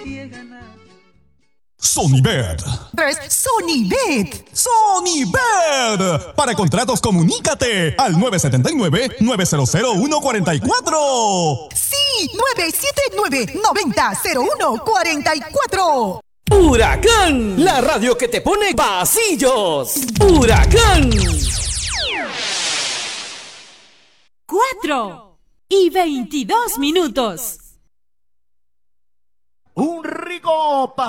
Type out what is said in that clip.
Sonybet. Sonybet. Sonybet. Para contratos, comunícate al 979-900-144. Sí, 979-90-0144. Huracán, la radio que te pone pasillos. Huracán. 4:22. Un rico